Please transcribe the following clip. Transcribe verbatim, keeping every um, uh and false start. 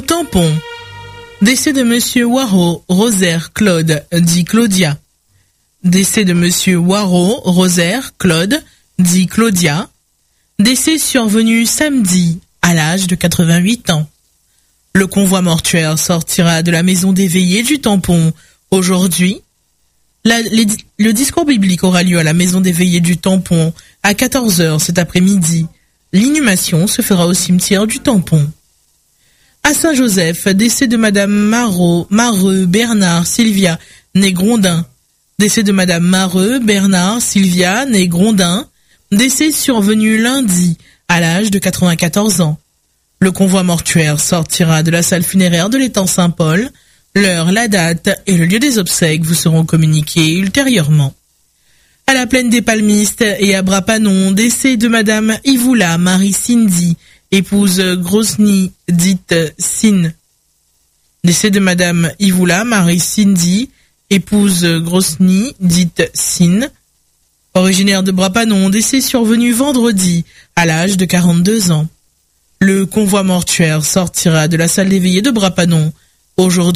Tampon. Décès de Monsieur Waro, Rosaire, Claude, dit Claudia. Décès de Monsieur Waro, Rosaire, Claude, dit Claudia. Décès survenu samedi, à l'âge de quatre-vingt-huit ans. Le convoi mortuaire sortira de la maison des veillées du Tampon aujourd'hui. La, les, le discours biblique aura lieu à la maison des veillées du Tampon à quatorze heures cet après-midi. L'inhumation se fera au cimetière du Tampon. À Saint-Joseph, décès de Madame Marot, Mareux, Bernard, Sylvia, née Grondin. Décès de Madame Mareux, Bernard, Sylvia, née Grondin. Décès survenu lundi, à l'âge de quatre-vingt-quatorze ans. Le convoi mortuaire sortira de la salle funéraire de l'étang Saint-Paul. L'heure, la date et le lieu des obsèques vous seront communiqués ultérieurement. À la plaine des Palmistes et à Brapanon, décès de Madame Ivoula Marie Cindy, épouse Grosny, dite Sin. Décès de Madame Ivoula Marie Cindy, épouse Grosny, dite Sin. Originaire de Brapanon, décès survenu vendredi, à l'âge de quarante-deux ans. Le convoi mortuaire sortira de la salle des veillées de Brapanon aujourd'hui.